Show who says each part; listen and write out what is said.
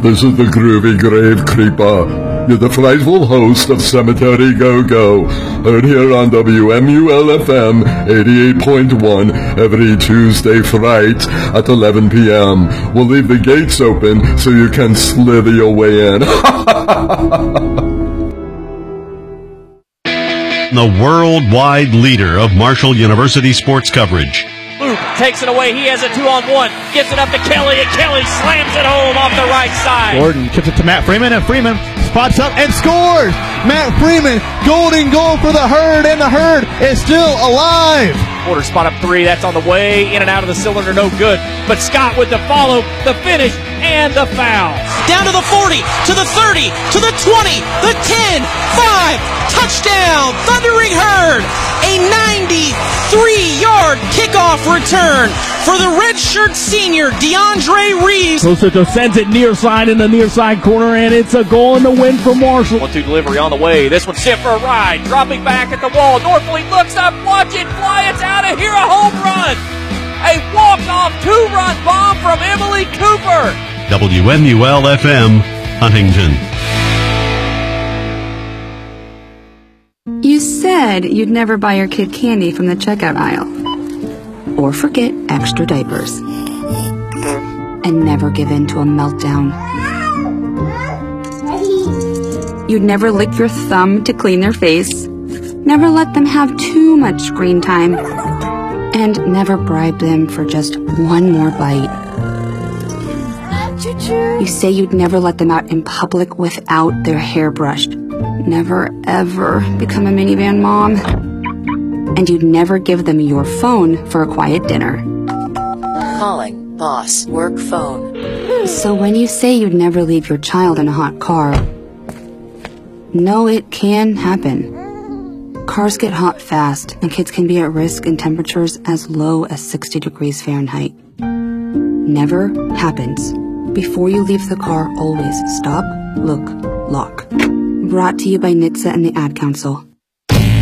Speaker 1: This is the Groovy Grave Creeper. You're the frightful host of Cemetery Go-Go, heard here on WMUL-FM 88.1 every Tuesday fright at 11 p.m. We'll leave the gates open so you can slither your way in.
Speaker 2: The worldwide leader of Marshall University sports coverage.
Speaker 3: Luke takes it away. He has a 2-on-1. Gives it up to Kelly, and Kelly slams it home off the right side.
Speaker 4: Gordon chips it to Matt Freeman, and Freeman spots up and scores. Matt Freeman, golden goal for the Herd, and the Herd is still alive.
Speaker 3: Porter spot up 3. That's on the way. In and out of the cylinder, no good. But Scott with the follow, the finish, and the foul.
Speaker 5: Down to the 40, to the 30, to the 20, the 10, 5, touchdown, Thundering Herd. A 93-yard kickoff return for the redshirt senior, DeAndre Reeves.
Speaker 6: Soto sends it near side in the near side corner, and it's a goal and a win for Marshall.
Speaker 3: 1-2 delivery on the way. This one's set for a ride. Dropping back at the wall. Northfleet looks up, watch it fly. It's out of here, a home run. A walk-off 2-run bomb from Emily Cooper.
Speaker 2: WMUL-FM, Huntington.
Speaker 7: You said you'd never buy your kid candy from the checkout aisle. Or forget extra diapers. And never give in to a meltdown. You'd never lick your thumb to clean their face. Never let them have too much screen time. And never bribe them for just one more bite. You say you'd never let them out in public without their hair brushed. Never, ever become a minivan mom. And you'd never give them your phone for a quiet dinner.
Speaker 8: Calling boss work phone.
Speaker 7: So when you say you'd never leave your child in a hot car, no, it can happen. Cars get hot fast, and kids can be at risk in temperatures as low as 60 degrees Fahrenheit. Never happens. Before you leave the car, always stop, look, lock. Brought to you by NHTSA and the Ad Council.